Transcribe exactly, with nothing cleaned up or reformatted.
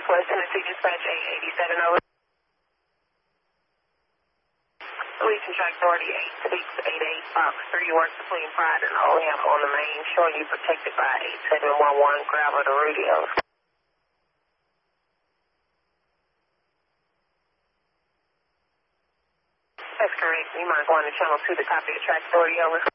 Northwest Tennessee Dispatch eight eighty-seven over. Legion Track Authority eight six eight eight Fox three works between Pride and Oleam on the main, showing you protected by eight seven one one Gravel to Rudio. That's correct. You might go on the channel two to copy the track authority over.